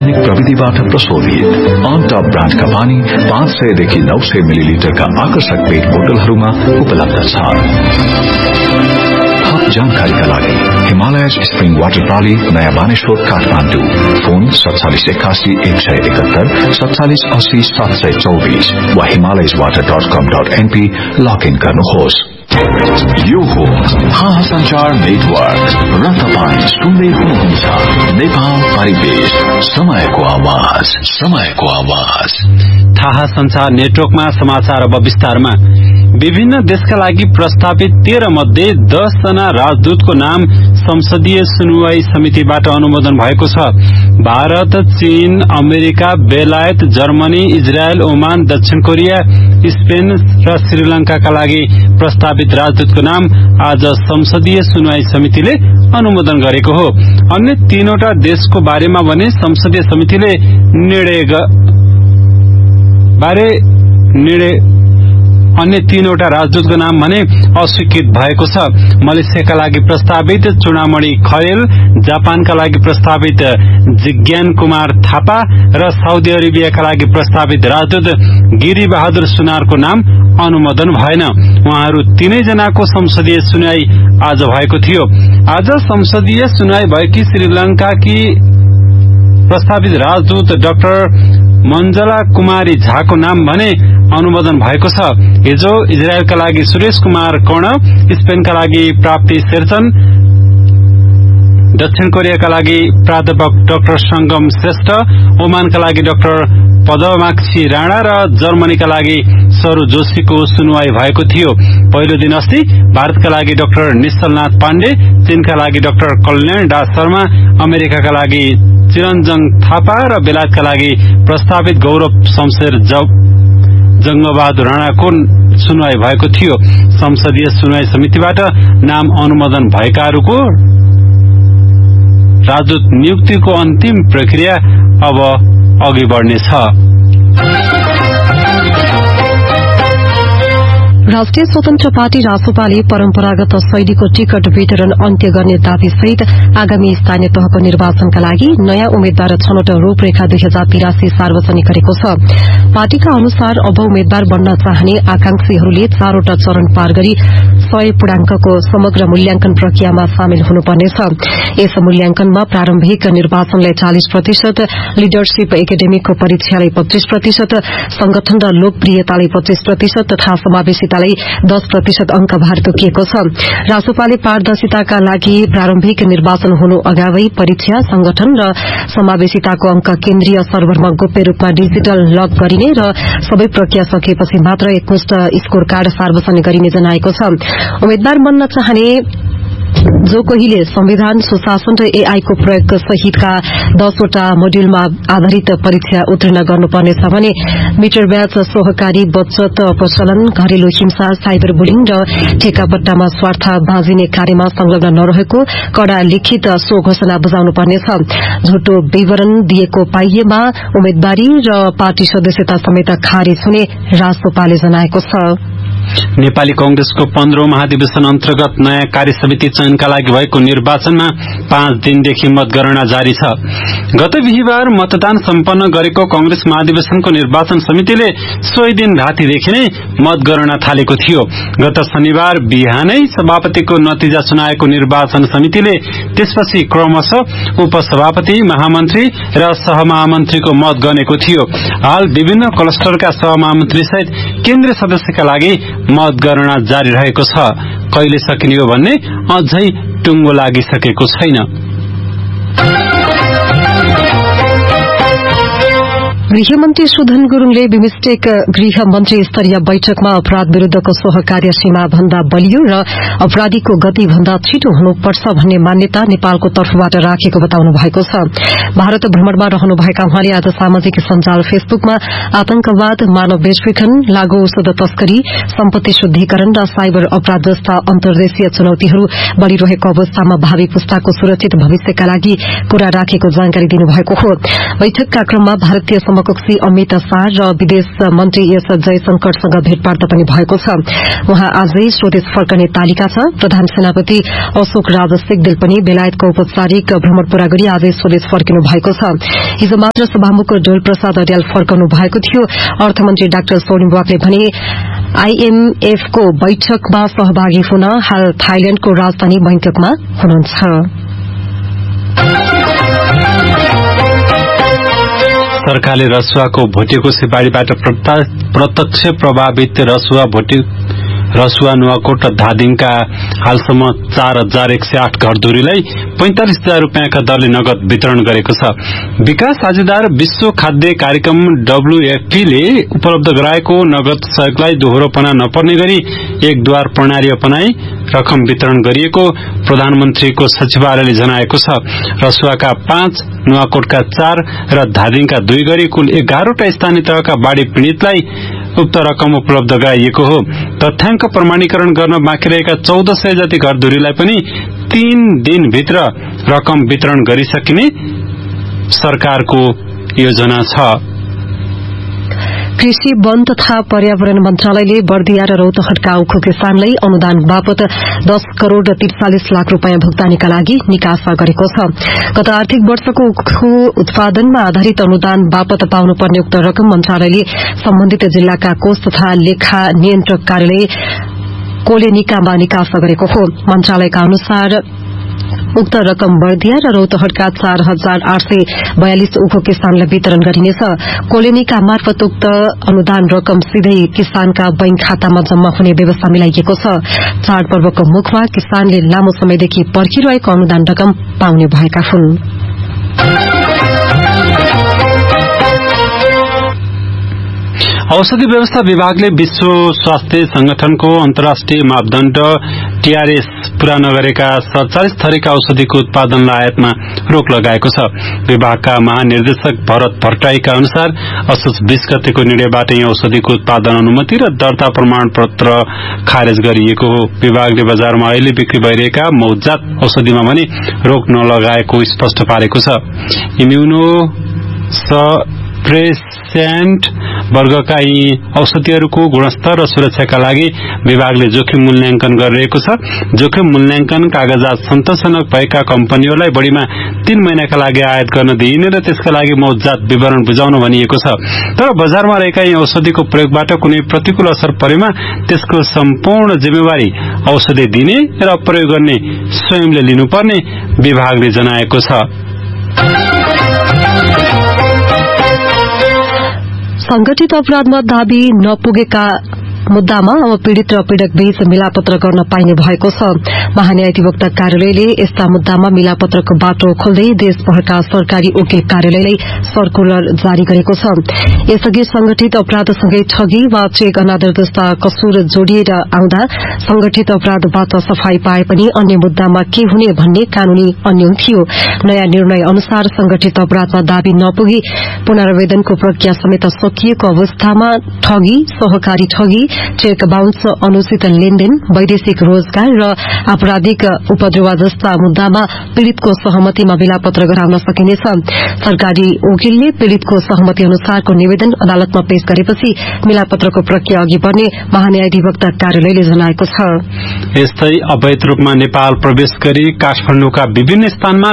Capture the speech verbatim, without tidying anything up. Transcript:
प्रविधिबाट प्रशोधित on top ब्रान्डका पानी पाँच सयदेखि नौ सय मिलिलिटरका आकर्षक पेट बोतलहरूमा उपलब्ध छ। थप जानकारीका लागि हिमालय स्प्रिङ वाटर प्रणाली नयाँ बानेश्वर काठमाडौँ फोन सत्तालिस एकासी एक सय एकहत्तर सत्तालिस अस्सी सात सय चौबिस वा हिमालय वाटर डट कम डट एनपी लगइन गर्नुहोस्। यो हो थाहा संचार नेटवर्क र तपाईँ सुन्दै हुनुहुन्छ नेपाल परिवेश समयको आवाज समयको आवाज। थाहा संचार नेटवर्कमा समाचार अब विस्तारमा। विभिन्न देशका लागि प्रस्तावित तेह्र मध्ये दस जना राजदूतको नाम संसदीय सुनवाई समितिबाट अनुमोदन भएको छ। भारत, चीन, अमेरिका, बेलायत, जर्मनी, इजरायल, ओमान, दक्षिण कोरिया, स्पेन र श्रीलंकाका लागि प्रस्तावित राजदूतको नाम आज संसदीय सुनवाई समितिले अनुमोदन गरेको हो। अन्य तीनवटा देशको बारेमा भने संसदीय समितिले निर्णय बारे निर्णय अन्य तीनवटा राजदूतको नाम भने अस्वीकृत भएको छ। मलेसियाका लागि प्रस्तावित चुडामणि खरेल, जापानका लागि प्रस्तावित जिज्ञान कुमार थापा र साउदी अरेबियाका लागि प्रस्तावित राजदूत गिरी बहादुर सुनारको नाम अनुमोदन भएन। उहाँहरू तीनै जनाको संसदीय सुनवाई आज भएको थियो। आज संसदीय सुनवाई भएकी श्रीलंकाकी प्रस्तावित राजदूत डाक्टर मञ्जला कुमारी झाको नाम भने अनुमोदन भएको छ। हिजो इजरायलका लागि सुरेश कुमार कर्ण, स्पेनका लागि प्राप्ति शेरचन, दक्षिण कोरियाका लागि प्राध्यापक डाक्टर संगम श्रेष्ठ, ओमानका लागि डाक्टर पदमाक्षी राणा र जर्मनीका लागि सरू जोशीको सुनवाई भएको थियो। पहिलो दिन अस्ति भारतका लागि डाक्टर निश्चलनाथ पाण्डे, चीनका लागि डाक्टर कल्याण दास शर्मा, अमेरिकाका लागि चिरञ्जन थापा र बेलायतका लागि प्रस्तावित गौरव शमशेर जंगबहादुर राणाको सुनवाई भएको थियो। संसदीय सुनवाई समितिबाट नाम अनुमोदन भएकाहरूको राजदूत नियुक्तिको अन्तिम प्रक्रिया अब अघि बढ्नेछ। राष्ट्रिय स्वतन्त्र पार्टी रासोपाले परम्परागत शैलीको टिकट वितरण अन्त्य गर्ने दाबीसहित आगामी स्थानीय तहको निर्वाचनका लागि नयाँ उम्मेद्वार छनौट रूपरेखा दुई हजार तिरासी सार्वजनिक गरेको छ। पार्टीका अनुसार अब उम्मेद्वार बन्न चाहने आकांक्षीहरूले चारवटा चरण पार गरी सय पूर्णाङ्कको समग्र मूल्याङ्कन प्रक्रियामा सामेल हुनुपर्नेछ। यस मूल्याङ्कनमा प्रारम्भिक निर्वाचनलाई चालिस प्रतिशत, लिडरशिप एकाडेमिकको परीक्षालाई पच्चीस प्रतिशत, संगठन र लोकप्रियतालाई पच्चीस प्रतिशत तथा समावेशितालाई दस प्रतिशत अंक भार तोकिएको छ। रासोपाले पारदर्शिताका लागि प्रारम्भिक निर्वाचन हुनु अगावै परीक्षा, संगठन र समावेशिताको अंक केन्द्रीय सर्भरमा गोप्य रूपमा डिजिटल लग गरिने र सबै प्रक्रिया सकिएपछि मात्र एकमुष्ट स्कोर कार्ड सार्वजनिक गरिने जनाएको छ। उम्मेद्वार बन्न चाहने जो कोहीले संविधान, सुशासन र एआई को प्रयोग सहितका दसवटा मोड्यूलमा आधारित परीक्षा उत्तीर्ण गर्नुपर्नेछ भने मिटर ब्याज, सहकारी बचत प्रचलन, घरेलु हिंसा, साइबर बुलिङ र ठेकापट्टामा स्वार्थ बाँझिने कार्यमा संलग्न नरहेको कड़ा लिखित सो घोषणा बुझाउनुपर्नेछ। झुटो विवरण दिएको पाइएमा उम्मेद्वारी र पार्टी सदस्यता समेत खारेज हुने रासोपाले जनाएको छ। नेपाली कांग्रेसको पन्ध्रौं महाधिवेशन अन्तर्गत नयाँ कार्यसमिति चयनका लागि भएको निर्वाचनमा पाँच दिनदेखि मतगणना जारी छ। गत बिहिबार मतदान सम्पन्न गरेको कांग्रेस महाधिवेशनको निर्वाचन समितिले सोही दिन रातिदेखि नै मतगणना थालेको थियो। गत शनिबार बिहानै सभापतिको नतिजा सुनाएको निर्वाचन समितिले त्यसपछि क्रमशः उपसभापति, महामन्त्री र सहमहामन्त्रीको मत गनेको थियो। हाल विभिन्न क्लस्टरका सहमहामन्त्री सहित केन्द्रीय सदस्यका लागि मतगणना जारी रहेको छ। कहिले सकिने हो भन्ने अझै टुङ्गो लागिसकेको छैन। गृहमन्त्री सुधन गुरूङले बिमस्टेक गृह मन्त्री स्तरीय बैठकमा अपराध विरूद्धको सहकार्य सीमा भन्दा बलियो र अपराधीको गति भन्दा छिटो हुनुपर्छ भन्ने मान्यता नेपालको तर्फबाट राखेको बताउनु भएको छ। भारत भ्रमणमा रहनुभएका उहाँले आज सामाजिक सञ्जाल फेसबुकमा आतंकवाद, मानव बेचबिखन, लागू औषध तस्करी, सम्पत्ति शुद्धिकरण र साइबर अपराध जस्ता अन्तर्देशीय चुनौतीहरू बढ़िरहेको अवस्थामा भावी पुस्ताको सुरक्षित भविष्यका लागि कुरा राखेको जानकारी दिनुभएको हो। बैठकका क्रममा भारतीय समकक्षी अमित शाह र विदेश मन्त्री एस जयशंकरसँग भेटवार्ता पनि भएको छ। उहाँ आजै स्वदेश फर्कने तालिका छ। प्रधान सेनापति अशोक राज सिग्देल पनि बेलायतको औपचारिक भ्रमण पूरा गरी आजै स्वदेश फर्किनु भएको छ। हिजो मात्र सभामुख डोल प्रसाद अर्याल फर्कनु भएको थियो। अर्थमन्त्री डाक्टर सोनिम वाकले भने आईएमएफ को बैठकमा सहभागी हुन हाल थाइल्याण्डको राजधानी बैंककमा हुनुहुन्छ। सरकारले रसुवाको भोटेको सिपाहीबाट प्रत्यक्ष प्रभावित रसुवा भोटे रसुवा नुवाकोट र धादिङका हालसम्म चार हजार एक सय आठ घरधुरीलाई पैंतालिस हजार रूपियाँका दरले नगद वितरण गरेको छ। विकास साझेदार विश्व खाद्य कार्यक्रम डब्ल्यूएफपी ले उपलब्ध गराएको नगद सहयोगलाई दोहोरोपना नपर्ने गरी एक द्वार प्रणाली अपनाई रकम वितरण गरिएको प्रधानमन्त्रीको सचिवालयले जनाएको छ। रसुवाका पाँच, नुवाकोटका चार र धादिङका दुई गरी कुल एघारवटा स्थानीय तहका बाढ़ी पीड़ितलाई उक्त रकम उपलब्ध गराइएको हो। तथ्याङ्क प्रमाणीकरण गर्न बाँकी रहेका चौध सय जति घरधुरीलाई पनि तीन दिनभित्र रकम वितरण गरिसकिने सरकारको योजना छ। कृषि, वन तथा पर्यावरण मन्त्रालयले बर्दिया र रौतहटका उखु किसानलाई अनुदान बापत दस करोड़ त्रिचालिस लाख रूपियाँ भुक्तानीका लागि निकासा गरेको छ। गत आर्थिक वर्षको उखु उत्पादनमा आधारित अनुदान बापत पाउनुपर्ने उक्त रकम मन्त्रालयले सम्बन्धित जिल्लाका कोष तथा लेखा नियन्त्रक कार्यालय कोलेनिकामा निकासा गरेको हो। मन्त्रालयका अनुसार उक्त रकम बर्दिया र रौतहटका चार हजार आठ सय बयालिस उखु किसानलाई वितरण गरिनेछ। कोलेनिका मार्फत उक्त अनुदान रकम सिधै किसानका बैंक खातामा जम्मा हुने व्यवस्था मिलाइएको छ। चाडपर्वको मुखमा किसानले लामो समयदेखि पर्खिरहेको अनुदान रकम पाउने भएका हुन्। औषधि व्यवस्था विभागले विश्व स्वास्थ्य संगठनको अन्तर्राष्ट्रिय मापदण्ड टीआरएस पूरा नगरेका सड़चालीस थरीका औषधिको उत्पादन आयातमा रोक लगाएको छ। विभागका महानिर्देशक भरत भट्टराईका अनुसार असोज बीस गतेको निर्णयबाट यी औषधिको उत्पादन अनुमति र दर्ता प्रमाण पत्र खारेज गरिएको हो। विभागले बजारमा अहिले बिक्री भइरहेका मौतजात औषधिमा भने रोक नलगाएको स्पष्ट पारेको छ। इम्युनो प्रेसेन्ट वर्गका यी औषधिहरूको गुणस्तर र सुरक्षाका लागि विभागले जोखिम मूल्याङ्कन गरिरहेको छ। जोखिम मूल्याङ्कन कागजात सन्तोषजनक भएका कम्पनीहरूलाई बढ़ीमा तीन महिनाका लागि आयात गर्न दिइने र त्यसका लागि मौतजात विवरण बुझाउन भनिएको छ। तर बजारमा रहेका यी औषधिको प्रयोगबाट कुनै प्रतिकूल असर परेमा त्यसको सम्पूर्ण जिम्मेवारी औषधि दिने र प्रयोग गर्ने स्वयंले लिनुपर्ने विभागले जनाएको छ। संगठित अपराधमा दाबी नपुगेका मुद्दामा अब पीड़ित र पीड़क बीच मिलापत्र गर्न पाइने भएको छ। महान्यायाधिवक्ता कार्यालयले यस्ता मुद्दामा मिलापत्रको बाटो खोल्दै देशभरका सरकारी वकिल कार्यालयलाई सर्कुलर जारी गरेको छ। यसअघि संगठित अपराधसँगै ठगी वा चेक अनादर जस्ता कसूर जोडिएर आउँदा संगठित अपराधबाट सफाई पाए पनि अन्य मुद्दामा के हुने भन्ने कानूनी अन्यम थियो। नयाँ निर्णय अनुसार संगठित अपराधमा दाबी नपुगी पुनरावेदनको प्रक्रिया समेत सकिएको अवस्थामा ठगी, सहकारी ठगी, चेक बााउन्स, अनुचित लेनदेन, वैदेशिक रोजगार र आपराधिक उपद्रव जस्ता मुद्दामा पीड़ितको सहमतिमा मिलापत्र गराउन सकिनेछ। सरकारी वकिलले पीड़ितको सहमति अनुसारको निवेदन अदालतमा पेश गरेपछि मिलापत्रको प्रक्रिया अघि बढ्ने महान्यायाधिवक्ता कार्यालयले जनाएको छ। यस्तै अवैध रूपमा नेपाल प्रवेश गरी काठमाडौँका विभिन्न स्थानमा